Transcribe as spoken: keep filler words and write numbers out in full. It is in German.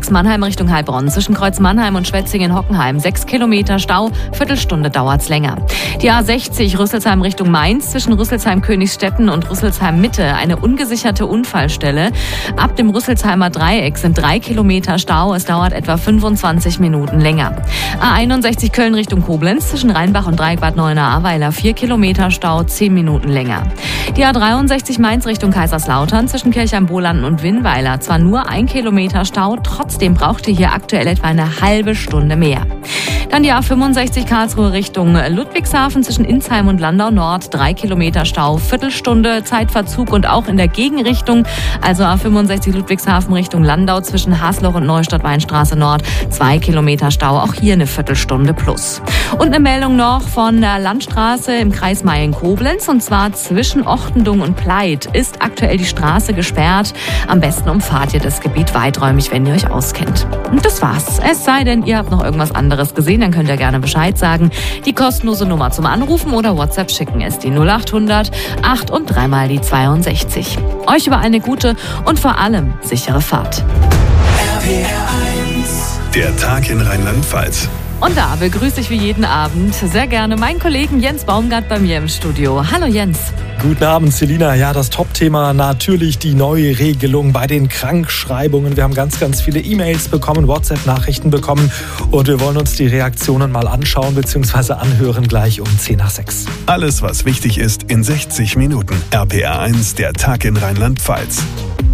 sechs Mannheim Richtung Heilbronn. Zwischen Kreuz Mannheim und Schwetzingen-Hockenheim sechs Kilometer Stau. Viertelstunde dauert's länger. Die A sechzig Rüsselsheim Richtung Mainz. Zwischen Rüsselsheim-Königsstetten und Rüsselsheim-Mitte eine ungesicherte Unfallstelle. Ab dem Rüsselsheimer Dreieck sind drei Kilometer Stau. Es dauert etwa fünfundzwanzig Minuten länger. A einundsechzig Köln Richtung Koblenz. Zwischen Rheinbach und Dreieck Bad Neuenahr-Ahrweiler vier Kilometer Stau, zehn Minuten länger. Die A dreiundsechzig Mainz Richtung Kaiserslautern. Zwischen Kirchheim-Bohlanden und Winnweiler zwar nur ein Kilometer Stau, trotzdem braucht ihr hier aktuell etwa eine halbe Stunde mehr. Dann die A fünfundsechzig Karlsruhe Richtung Ludwigshafen. Zwischen Insheim und Landau Nord drei Kilometer Stau, Viertelstunde Zeitverzug und auch in der Gegenrichtung. Also A fünfundsechzig Ludwigshafen Richtung Landau zwischen Hasloch und Neustadt-Weinstraße Nord zwei Kilometer Stau, auch hier eine Viertelstunde plus. Und eine Meldung noch von der Landstraße im Kreis Mayen-Koblenz, und zwar zwischen Ochtendung und Pleit ist aktuell die Straße gesperrt. Am besten umfahrt ihr das Gebiet weiträumig, wenn ihr euch auskennt. Und das war's. Es sei denn, ihr habt noch irgendwas anderes gesehen, dann könnt ihr gerne Bescheid sagen. Die kostenlose Nummer zum Anrufen oder WhatsApp schicken ist die null achthundert acht und dreimal die zweiundsechzig. Euch über eine gute und vor allem sichere Fahrt. R P R eins. Der Tag in Rheinland-Pfalz. Und da begrüße ich wie jeden Abend sehr gerne meinen Kollegen Jens Baumgart bei mir im Studio. Hallo Jens. Guten Abend, Selina. Ja, das Top-Thema natürlich die neue Regelung bei den Krankschreibungen. Wir haben ganz, ganz viele E-Mails bekommen, WhatsApp-Nachrichten bekommen und wir wollen uns die Reaktionen mal anschauen bzw. anhören gleich um zehn nach sechs. Alles, was wichtig ist, in sechzig Minuten. R P R eins, der Tag in Rheinland-Pfalz.